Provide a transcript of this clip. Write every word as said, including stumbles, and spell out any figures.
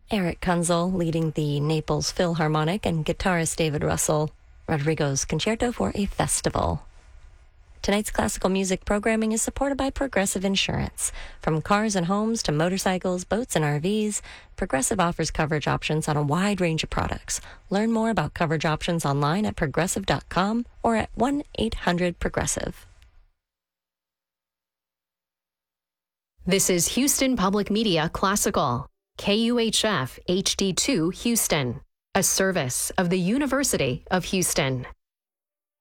Eric Kunzel leading the Naples Philharmonic and guitarist David Russell, Rodrigo's Concerto for a Festival. Tonight's classical music programming is supported by Progressive Insurance. From cars and homes to motorcycles, boats, and R Vs, Progressive offers coverage options on a wide range of products. Learn more about coverage options online at progressive dot com or at one eight hundred progressive. This is Houston Public Media Classical, K U H F H D two Houston, a service of the University of Houston.